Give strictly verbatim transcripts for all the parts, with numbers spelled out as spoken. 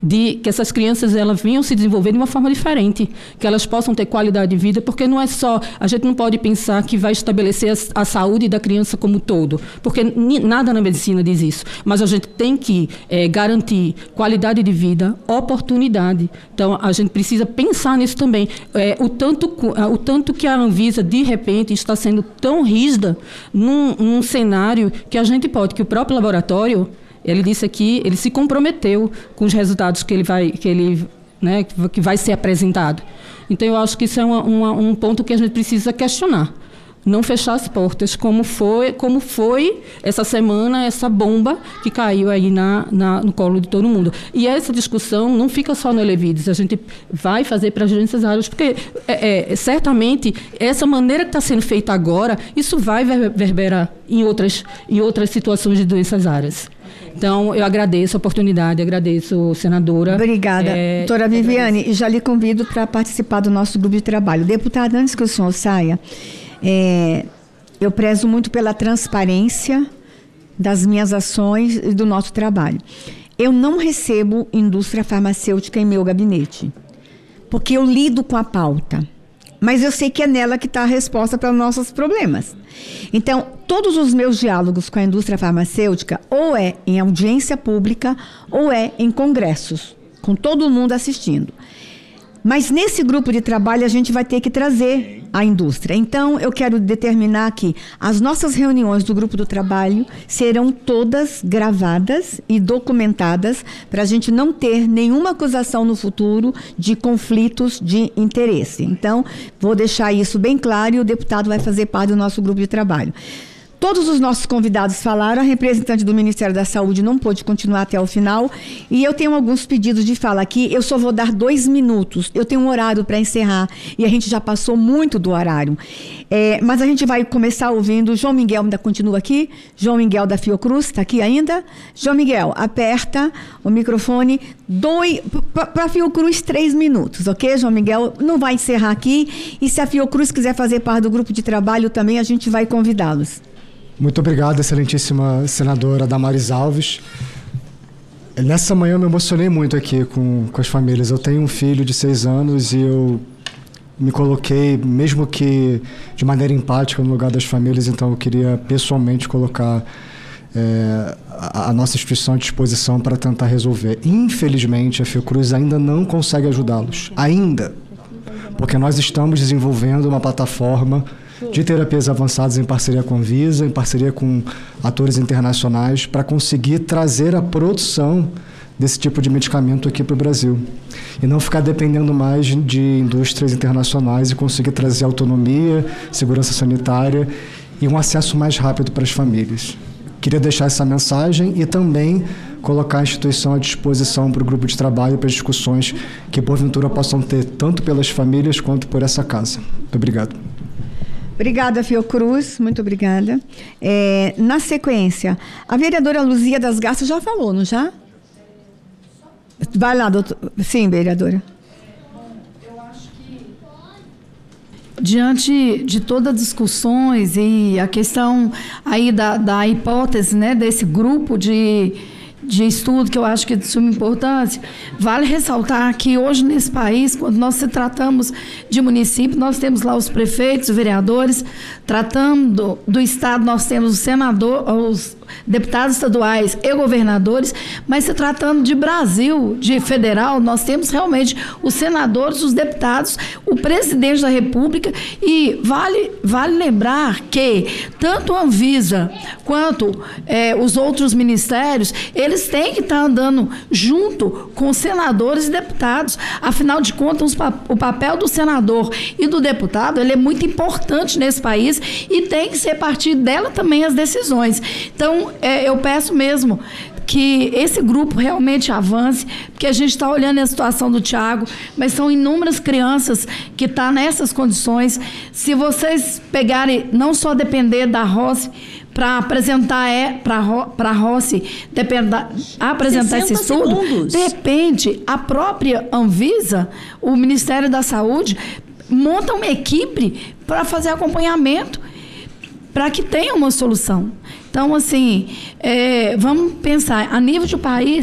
de que essas crianças elas venham se desenvolver de uma forma diferente, que elas possam ter qualidade de vida, porque não é só, a gente não pode pensar que vai estabelecer a, a saúde da criança como todo, porque ni, nada na medicina diz isso, mas a gente tem que é, garantir qualidade de vida, oportunidade. Então, a gente precisa pensar nisso também. É, o, tanto, o tanto que a Anvisa, de repente, está sendo tão rígida num, num cenário que a gente pode, que o próprio laboratório, ele disse aqui, ele se comprometeu com os resultados que ele vai, que ele, né, que vai ser apresentado. Então, eu acho que isso é uma, uma, um ponto que a gente precisa questionar. Não fechar as portas, como foi, como foi essa semana, essa bomba que caiu aí na, na, no colo de todo mundo. E essa discussão não fica só no Elevides, a gente vai fazer para as agências áreas, porque é, é, certamente essa maneira que está sendo feita agora, isso vai reverberar em outras, em outras situações de doenças raras. Então, eu agradeço a oportunidade, agradeço, senadora. Obrigada. É, doutora Viviane, agradeço. Já lhe convido para participar do nosso grupo de trabalho. Deputada, antes que o senhor saia, é, eu prezo muito pela transparência das minhas ações e do nosso trabalho. Eu não recebo indústria farmacêutica em meu gabinete, porque eu lido com a pauta. Mas eu sei que é nela que está a resposta para os nossos problemas. Então, todos os meus diálogos com a indústria farmacêutica, ou é em audiência pública, ou é em congressos, com todo mundo assistindo. Mas nesse grupo de trabalho a gente vai ter que trazer a indústria. Então, eu quero determinar que as nossas reuniões do grupo do trabalho serão todas gravadas e documentadas para a gente não ter nenhuma acusação no futuro de conflitos de interesse. Então, vou deixar isso bem claro e o deputado vai fazer parte do nosso grupo de trabalho. Todos os nossos convidados falaram, a representante do Ministério da Saúde não pôde continuar até o final, e eu tenho alguns pedidos de fala aqui, eu só vou dar dois minutos, eu tenho um horário para encerrar, e a gente já passou muito do horário. É, mas a gente vai começar ouvindo, João Miguel ainda continua aqui, João Miguel da Fiocruz, está aqui ainda? João Miguel, aperta o microfone, para a Fiocruz, três minutos, ok, João Miguel? Não vai encerrar aqui, e se a Fiocruz quiser fazer parte do grupo de trabalho também, a gente vai convidá-los. Muito obrigado, excelentíssima senadora Damares Alves. Nessa manhã eu me emocionei muito aqui com, com as famílias. Eu tenho um filho de seis anos e eu me coloquei, mesmo que de maneira empática, no lugar das famílias, então eu queria pessoalmente colocar é, a, a nossa instituição à disposição para tentar resolver. Infelizmente, a Fiocruz ainda não consegue ajudá-los. Ainda. Porque nós estamos desenvolvendo uma plataforma de terapias avançadas em parceria com a Anvisa, em parceria com atores internacionais, para conseguir trazer a produção desse tipo de medicamento aqui para o Brasil. E não ficar dependendo mais de indústrias internacionais e conseguir trazer autonomia, segurança sanitária e um acesso mais rápido para as famílias. Queria deixar essa mensagem e também colocar a instituição à disposição para o grupo de trabalho, para as discussões que, porventura, possam ter tanto pelas famílias quanto por essa casa. Muito obrigado. Obrigada, Fiocruz, muito obrigada. É, na sequência, a vereadora Luzia das Garças já falou, não já? Vai lá, doutor. Sim, vereadora. Eu acho que, diante de todas as discussões e a questão aí da, da hipótese, né, desse grupo de... de estudo, que eu acho que é de suma importância, vale ressaltar que hoje nesse país, quando nós se tratamos de município, nós temos lá os prefeitos, os vereadores, tratando do, do estado, nós temos o senador, os deputados estaduais e governadores, mas se tratando de Brasil, de federal, nós temos realmente os senadores, os deputados, o presidente da República, e vale, vale lembrar que tanto a Anvisa quanto é, os outros ministérios, eles têm que estar andando junto com senadores e deputados. Afinal de contas, o papel do senador e do deputado, ele é muito importante nesse país e tem que ser a partir dela também as decisões. Então, é, eu peço mesmo que esse grupo realmente avance, porque a gente está olhando a situação do Tiago, mas são inúmeras crianças que estão nessas condições. Se vocês pegarem, não só depender da Rossi, para apresentar é para a Rossi apresentar esse estudo, segundos. De repente, a própria Anvisa, o Ministério da Saúde, monta uma equipe para fazer acompanhamento, para que tenha uma solução. Então, assim, é, vamos pensar, a nível de país,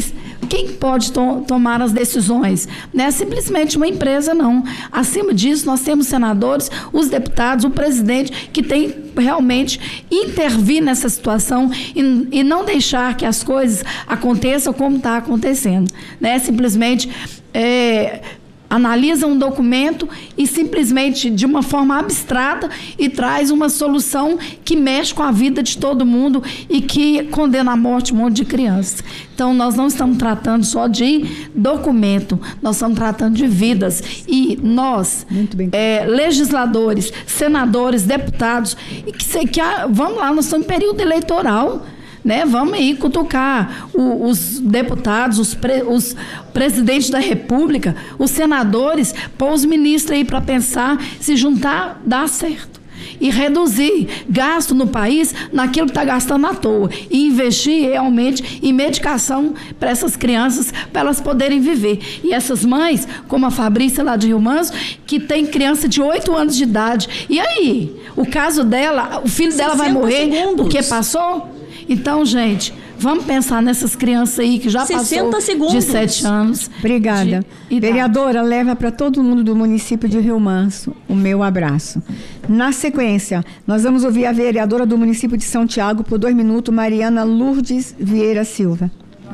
quem pode to tomar as decisões? Não é simplesmente uma empresa, não. Acima disso, nós temos senadores, os deputados, o presidente, que tem realmente intervir nessa situação e, e não deixar que as coisas aconteçam como está acontecendo. Não é simplesmente... É, analisa um documento e simplesmente de uma forma abstrata e traz uma solução que mexe com a vida de todo mundo e que condena à morte um monte de crianças. Então, nós não estamos tratando só de documento, nós estamos tratando de vidas. E nós, é, legisladores, senadores, deputados, e que, que, vamos lá, nós estamos em período eleitoral, né? Vamos aí cutucar o, os deputados, os, pre, os presidentes da República, os senadores, pôr os ministros aí para pensar, se juntar, dá certo. E reduzir gasto no país naquilo que está gastando à toa. E investir realmente em medicação para essas crianças, para elas poderem viver. E essas mães, como a Fabrícia lá de Rio Manso, que tem criança de oito anos de idade. E aí? O caso dela, o filho dela vai morrer segundos. Porque passou? Então, gente, vamos pensar nessas crianças aí que já passou segundos. De sete anos. Obrigada. Vereadora, leva para todo mundo do município de Rio Manso o meu abraço. Na sequência, nós vamos ouvir a vereadora do município de São Tiago por dois minutos, Mariana Lourdes Vieira Silva.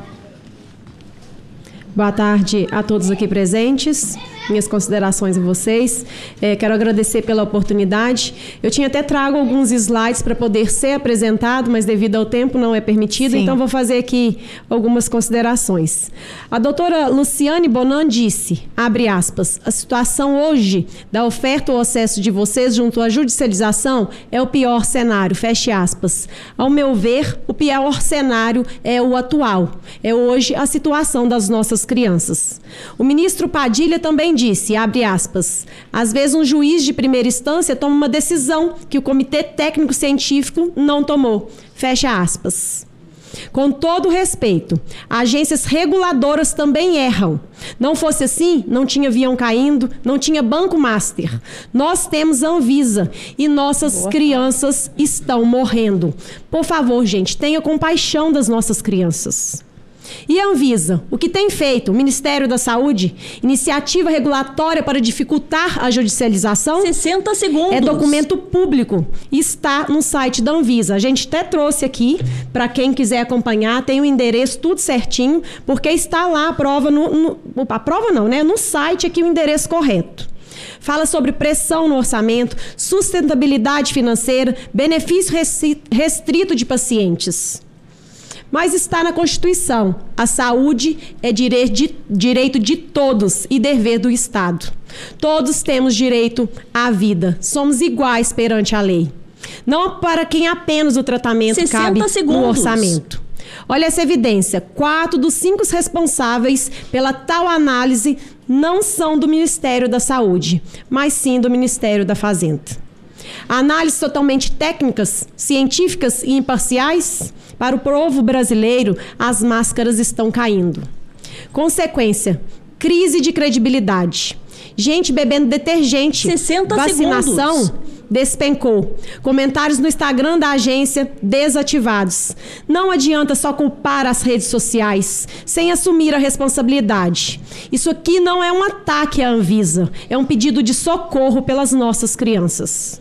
Boa tarde a todos aqui presentes. Minhas considerações a vocês. É, quero agradecer pela oportunidade. Eu tinha até trago alguns slides para poder ser apresentado, mas devido ao tempo não é permitido, Sim. então vou fazer aqui algumas considerações. A doutora Luciane Bonan disse, abre aspas, a situação hoje da oferta ou acesso de vocês junto à judicialização é o pior cenário, feche aspas. Ao meu ver, o pior cenário é o atual, é hoje a situação das nossas crianças. O ministro Padilha também disse, abre aspas, às vezes um juiz de primeira instância toma uma decisão que o Comitê Técnico Científico não tomou, fecha aspas. Com todo respeito, agências reguladoras também erram. Não fosse assim, não tinha avião caindo, não tinha Banco Master. Nós temos a Anvisa e nossas Boa. crianças estão morrendo. Por favor, gente, tenha compaixão das nossas crianças. E a Anvisa, o que tem feito? O Ministério da Saúde, iniciativa regulatória para dificultar a judicialização? sessenta segundos. É documento público, está no site da Anvisa. A gente até trouxe aqui, para quem quiser acompanhar, tem o endereço tudo certinho, porque está lá a prova, no, no, a prova não, né? No site aqui o endereço correto. Fala sobre pressão no orçamento, sustentabilidade financeira, benefício restrito de pacientes. Mas está na Constituição. A saúde é direito de, direito de todos e dever do Estado. Todos temos direito à vida. Somos iguais perante a lei. Não para quem apenas o tratamento cabe segundos. No orçamento. Olha essa evidência. Quatro dos cinco responsáveis pela tal análise não são do Ministério da Saúde, mas sim do Ministério da Fazenda. Análises totalmente técnicas, científicas e imparciais? Para o povo brasileiro, as máscaras estão caindo. Consequência, crise de credibilidade. Gente bebendo detergente. sessenta Vacinação segundos. Despencou. Comentários no Instagram da agência desativados. Não adianta só culpar as redes sociais, sem assumir a responsabilidade. Isso aqui não é um ataque à Anvisa, é um pedido de socorro pelas nossas crianças.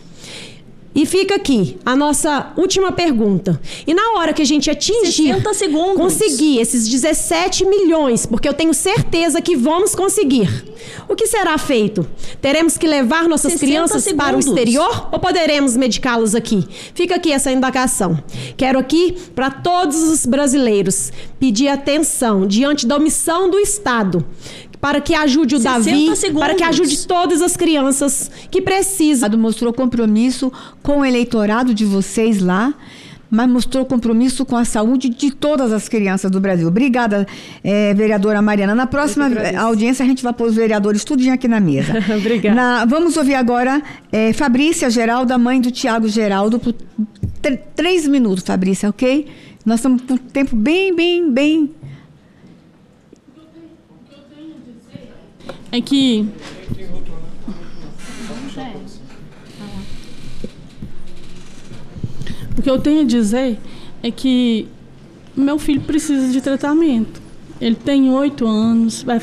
E fica aqui a nossa última pergunta. E na hora que a gente atingir, sessenta segundos. conseguir esses dezessete milhões, porque eu tenho certeza que vamos conseguir, o que será feito? Teremos que levar nossas crianças segundos. Para o exterior ou poderemos medicá-los aqui? Fica aqui essa indagação. Quero aqui, para todos os brasileiros, pedir atenção diante da omissão do Estado, para que ajude o Davi, segundos. Para que ajude todas as crianças que precisam. Mostrou compromisso com o eleitorado de vocês lá, mas mostrou compromisso com a saúde de todas as crianças do Brasil. Obrigada, é, vereadora Mariana. Na próxima audiência, a gente vai pôr os vereadores tudinho aqui na mesa. Obrigada. Na, vamos ouvir agora é, Fabrícia Geraldo, a mãe do Tiago Geraldo, por três minutos, Fabrícia, ok? Nós estamos com um tempo bem, bem, bem... É que o que eu tenho a dizer é que meu filho precisa de tratamento. Ele tem oito anos, vai